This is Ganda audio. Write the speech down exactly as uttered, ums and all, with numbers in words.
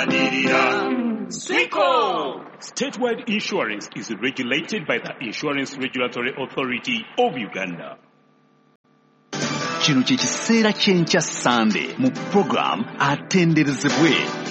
Swico! Statewide insurance is regulated by the Insurance Regulatory Authority of Uganda. Kino kye kiseera ky'enkya Sunday mu program Atenderezebwe.